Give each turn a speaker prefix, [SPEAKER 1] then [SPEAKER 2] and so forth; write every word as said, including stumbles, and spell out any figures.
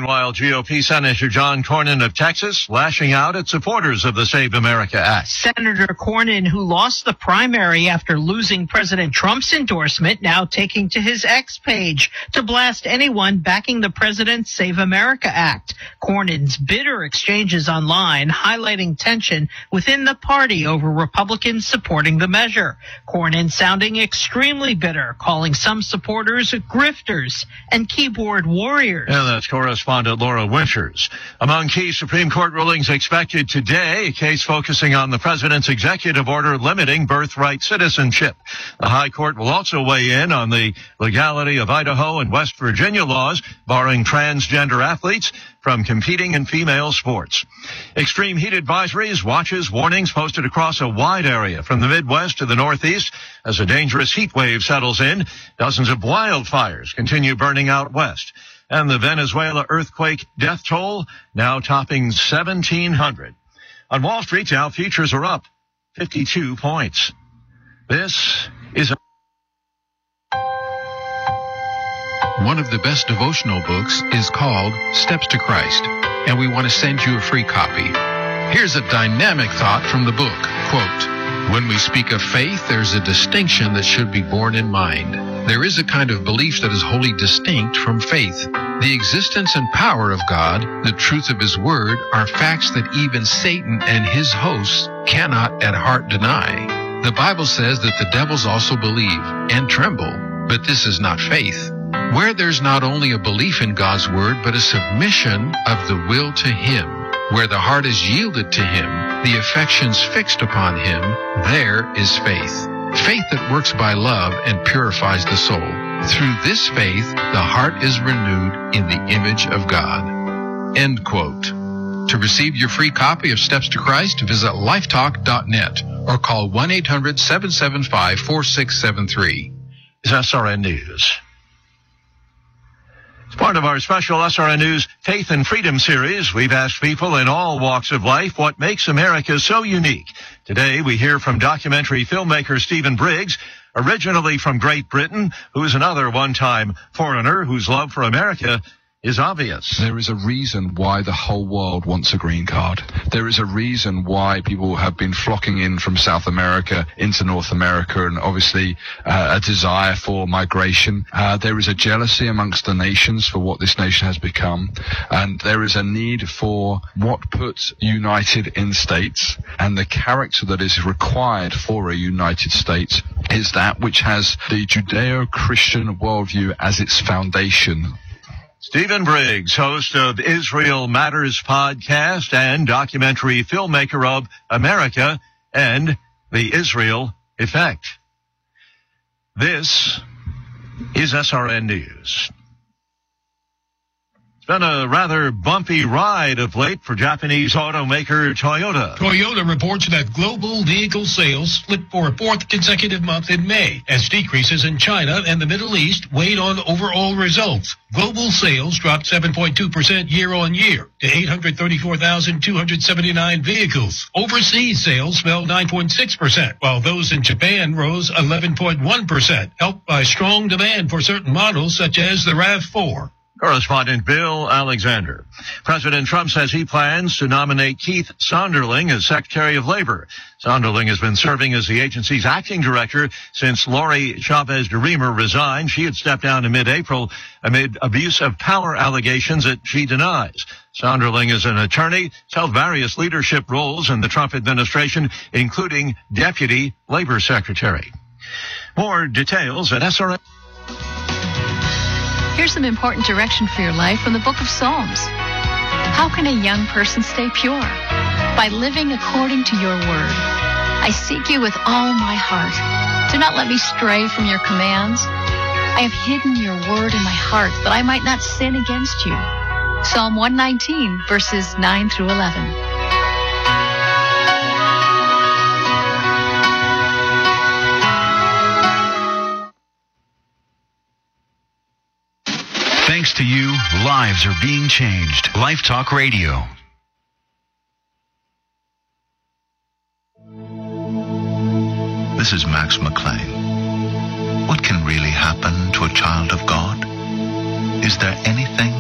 [SPEAKER 1] Meanwhile, G O P Senator John Cornyn of Texas lashing out at supporters of the Save America Act.
[SPEAKER 2] Senator Cornyn, who lost the primary after losing President Trump's endorsement, now taking to his X page to blast anyone backing the president's Save America Act. Cornyn's bitter exchanges online highlighting tension within the party over Republicans supporting the measure. Cornyn sounding extremely bitter, calling some supporters grifters and keyboard warriors.
[SPEAKER 1] And that's correspondent Laura Winters. Among key Supreme Court rulings expected today, a case focusing on the president's executive order limiting birthright citizenship. The High Court will also weigh in on the legality of Idaho and West Virginia laws barring transgender athletes from competing in female sports. Extreme heat advisories, watches, warnings posted across a wide area from the Midwest to the Northeast as a dangerous heat wave settles in. Dozens of wildfires continue burning out west. And the Venezuela earthquake death toll now topping seventeen hundred. On Wall Street, Dow futures are up fifty-two points. This is a
[SPEAKER 3] One of the best devotional books is called Steps to Christ, and we want to send you a free copy. Here's a dynamic thought from the book. Quote, when we speak of faith, there's a distinction that should be borne in mind. There is a kind of belief that is wholly distinct from faith. The existence and power of God, the truth of His Word, are facts that even Satan and his hosts cannot at heart deny. The Bible says that the devils also believe and tremble, but this is not faith. Where there's not only a belief in God's Word, but a submission of the will to Him, where the heart is yielded to Him, the affections fixed upon Him, there is faith. Faith that works by love and purifies the soul. Through this faith, the heart is renewed in the image of God. End quote. To receive your free copy of Steps to Christ, visit lifetalk dot net or call one eight hundred seven seven five four six seven three.
[SPEAKER 1] Is S R N News. As part of our special S R N News Faith and Freedom series, we've asked people in all walks of life what makes America so unique. Today, we hear from documentary filmmaker Stephen Briggs, originally from Great Britain, who is another one-time foreigner whose love for America is obvious.
[SPEAKER 4] There is a reason why the whole world wants a green card. There is a reason why people have been flocking in from South America into North America, and obviously uh, a desire for migration. Uh, there is a jealousy amongst the nations for what this nation has become, and there is a need for what puts united in states, and the character that is required for a United States is that which has the Judeo-Christian worldview as its foundation.
[SPEAKER 1] Stephen Briggs, host of Israel Matters podcast and documentary filmmaker of America and the Israel Effect. This is S R N News. It's been a rather bumpy ride of late for Japanese automaker Toyota.
[SPEAKER 5] Toyota reports that global vehicle sales slipped for a fourth consecutive month in May, as decreases in China and the Middle East weighed on overall results. Global sales dropped seven point two percent year-on-year to eight hundred thirty-four thousand two hundred seventy-nine vehicles. Overseas sales fell nine point six percent, while those in Japan rose eleven point one percent, helped by strong demand for certain models such as the RAV four.
[SPEAKER 1] Correspondent Bill Alexander. President Trump says he plans to nominate Keith Sonderling as Secretary of Labor. Sonderling has been serving as the agency's acting director since Lori Chavez de Remer resigned. She had stepped down in mid-April amid abuse of power allegations that she denies. Sonderling is an attorney, has held various leadership roles in the Trump administration, including Deputy Labor Secretary. More details at S R N.
[SPEAKER 6] Here's some important direction for your life from the book of Psalms. How can a young person stay pure? By living according to your word. I seek you with all my heart. Do not let me stray from your commands. I have hidden your word in my heart that I might not sin against you. Psalm one nineteen, verses nine through eleven.
[SPEAKER 7] Thanks to you, lives are being changed. Life Talk Radio.
[SPEAKER 8] This is Max McLean. What can really happen to a child of God? Is there anything